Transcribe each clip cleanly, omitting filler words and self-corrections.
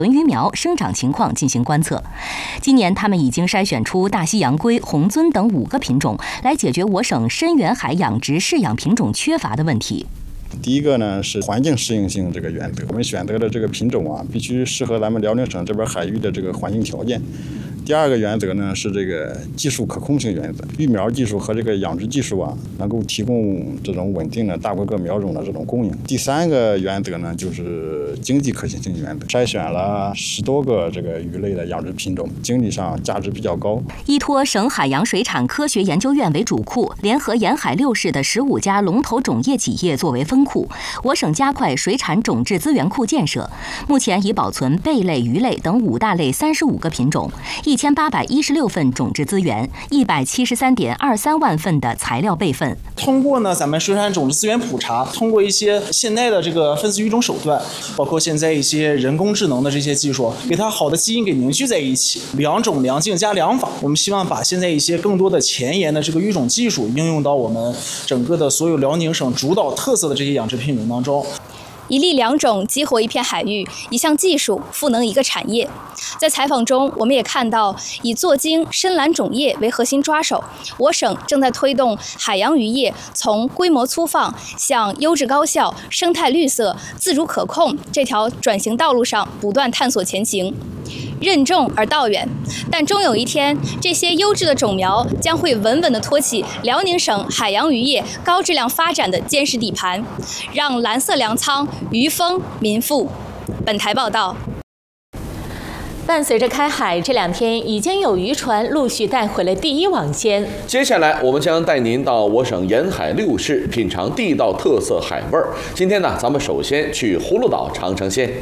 鱼苗生长情况进行观测。今年，他们已经筛选出大西洋龟、虹鳟等5个品种，来解决我省深远海养殖饲养品种缺乏的问题。 第一个呢是环境适应性这个原则，我们选择的这个品种啊，必须适合咱们辽宁省这边海域的这个环境条件。第二个原则呢是这个技术可控性原则，育苗技术和这个养殖技术啊，能够提供这种稳定的大规格苗种的这种供应。第三个原则呢就是经济可行性原则，筛选了10多个这个鱼类的养殖品种，经济上价值比较高。 依托省海洋水产科学研究院为主库，联合沿海6市的15家龙头种业企业作为分库，我省加快水产种质资源库建设。目前已保存贝类、鱼类等5大类35个品种，1816份种质资源，173.23万份的材料备份。 通过呢咱们水产种质资源普查，通过一些现代的这个分饲育种手段，包括现在一些人工智能的这些技术，给它好的基因给凝聚在一起，良种良境加良法。我们希望把现在一些更多的前沿的这个育种技术应用到我们整个的所有辽宁省主导特色的这些养殖品种当中。 一粒良种激活一片海域，一项技术赋能一个产业。在采访中，我们也看到，以做精深蓝种业为核心抓手，我省正在推动海洋渔业从规模粗放向优质高效、生态绿色、自主可控这条转型道路上不断探索前行。任重而道远，但终有一天，这些优质的种苗将会稳稳地托起辽宁省海洋渔业高质量发展的坚实底盘，让蓝色粮仓渔丰民富。本台报道。 伴随着开海，这2天已经有渔船陆续带回了第一网鲜。 接下来，我们将带您到我省沿海6市品尝地道特色海味儿。今天呢，咱们首先去葫芦岛尝尝鲜。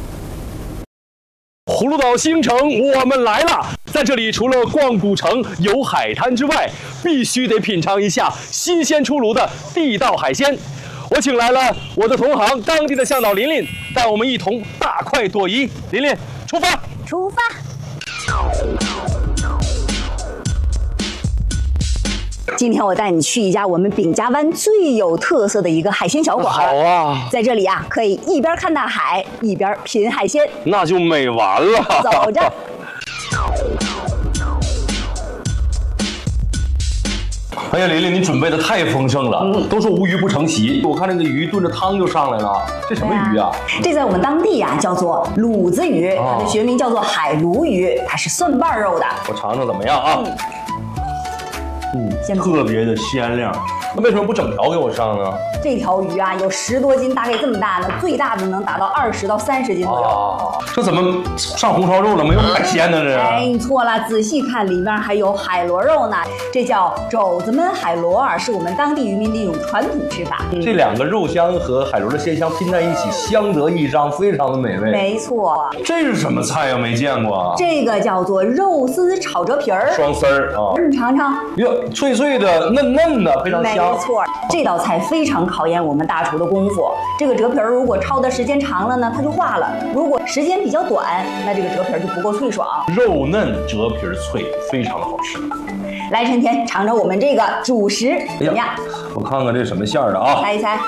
葫芦岛新城，我们来了！在这里，除了逛古城、游海滩之外，必须得品尝一下新鲜出炉的地道海鲜。我请来了我的同行，当地的向导琳琳，带我们一同大快朵颐。琳琳，出发！ 出发！今天我带你去一家我们饼家湾最有特色的一个海鲜小馆。 好啊， 在这里啊，可以一边看大海，一边品海鲜， 那就美完了。 走着。 哎呀，琳琳，你准备的太丰盛了，都说无鱼不成席。我看那个鱼炖着汤就上来了，这什么鱼啊？ 这在我们当地呀叫做鲁子鱼，它的学名叫做海鲈鱼，它是蒜瓣肉的。 我尝尝怎么样啊？特别的鲜亮。那为什么不整条给我上呢？ 这条鱼啊有10多斤，大概这么大呢，最大的能达到20到30斤左右。 这怎么上红烧肉了？没有海鲜呢？这？ 哎，你错了，仔细看里面还有海螺肉呢。这叫肘子焖海螺，是我们当地渔民的一种传统吃法。 这2个肉香和海螺的鲜香拼在一起，相得益彰，非常的美味。 没错。 这是什么菜呀？没见过。 这个叫做肉丝炒折皮儿， 双丝儿啊。 你尝尝。 哟，脆脆的，嫩嫩的，非常香。 没错，这道菜非常考验我们大厨的功夫。这个折皮儿如果焯的时间长了呢，它就化了；如果时间比较短，那这个折皮儿就不够脆爽。 肉嫩折皮脆，非常的好吃。 来，陈田尝尝我们这个主食怎么样？ 我看看这什么馅儿的啊？ 猜一猜。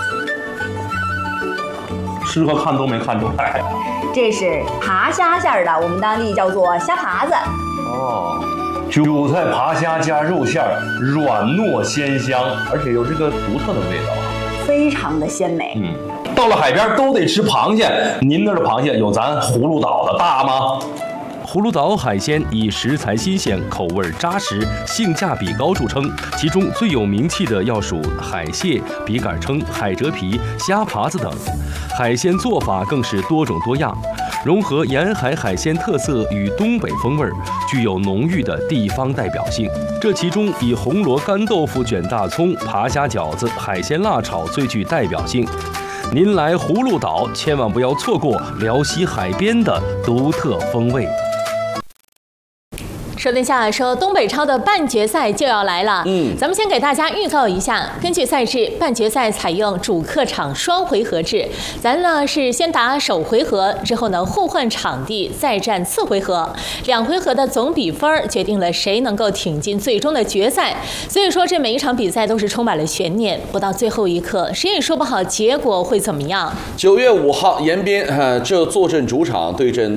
吃和看都没看出来。 这是爬虾馅儿的，我们当地叫做虾爬子。 哦。韭菜爬虾加肉馅儿，软糯鲜香，而且有这个独特的味道， 非常的鲜美。 到了海边都得吃螃蟹，您那儿的螃蟹有咱葫芦岛的大吗？ 葫芦岛海鲜以食材新鲜、口味扎实、性价比高著称，其中最有名气的要数海蟹、笔杆蛏、海蜇皮、虾爬子等。海鲜做法更是多种多样，融合沿海海鲜特色与东北风味，具有浓郁的地方代表性。这其中以红螺干豆腐卷大葱、爬虾饺子、海鲜辣炒最具代表性。您来葫芦岛，千万不要错过辽西海边的独特风味。 说等下说东北超的半决赛就要来了，咱们先给大家预告一下，根据赛制，半决赛采用主客场双回合制，咱呢是先打首回合，之后呢互换场地，再战次回合，2回合的总比分决定了谁能够挺进最终的决赛。所以说这每一场比赛都是充满了悬念，不到最后一刻，谁也说不好结果会怎么样。 9月5号，延边这坐镇主场对阵